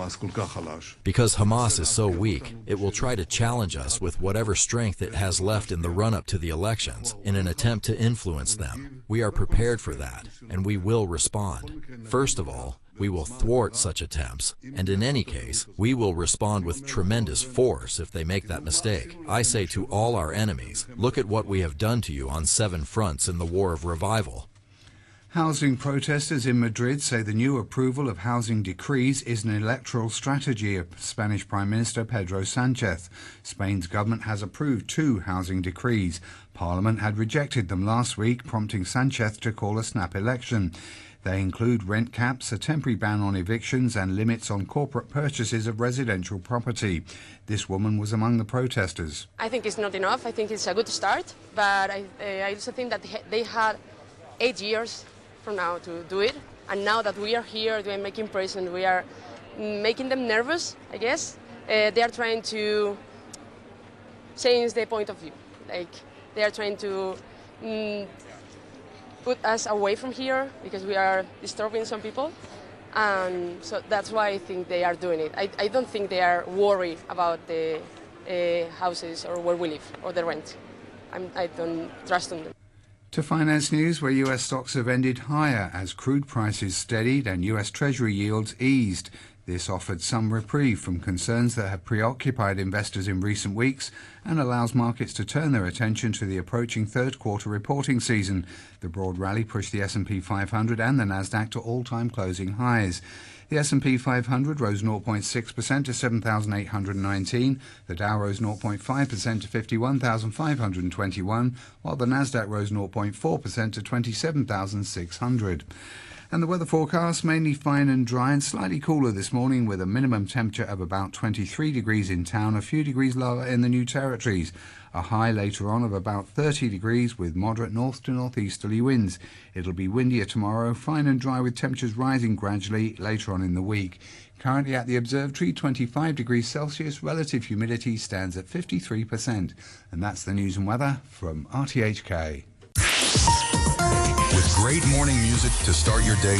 Because Hamas is so weak, it will try to challenge us with whatever strength it has left in the run-up to the elections in an attempt to influence them. We are prepared for that, and we will respond. First of all, we will thwart such attempts, and in any case, we will respond with tremendous force if they make that mistake. I say to all our enemies, look at what we have done to you on 7 fronts in the War of Revival. Housing protesters in Madrid say the new approval of housing decrees is an electoral strategy of Spanish Prime Minister Pedro Sánchez. Spain's government has approved 2 housing decrees. Parliament had rejected them last week, prompting Sánchez to call a snap election. They include rent caps, a temporary ban on evictions and limits on corporate purchases of residential property. This woman was among the protesters. I think it's not enough. I think it's a good start, but I also think that they had 8 years from now to do it, and now that we are here, we are making pressure, we are making them nervous, I guess. They are trying to change the point of view. Like, they are trying to put us away from here because we are disturbing some people, and so that's why I think they are doing it. I don't think they are worried about the houses or where we live or the rent. I don't trust them. To finance news, where US stocks have ended higher as crude prices steadied and US Treasury yields eased. This offered some reprieve from concerns that have preoccupied investors in recent weeks and allows markets to turn their attention to the approaching third-quarter reporting season. The broad rally pushed the S&P 500 and the Nasdaq to all-time closing highs. The S&P 500 rose 0.6% to 7,819. The Dow rose 0.5% to 51,521, while the Nasdaq rose 0.4% to 27,600. And the weather forecast, mainly fine and dry and slightly cooler this morning with a minimum temperature of about 23 degrees in town, a few degrees lower in the New Territories. A high later on of about 30 degrees with moderate north to northeasterly winds. It'll be windier tomorrow, fine and dry with temperatures rising gradually later on in the week. Currently at the observatory, 25 degrees Celsius, relative humidity stands at 53%. And that's the news and weather from RTHK. With great morning music to start your day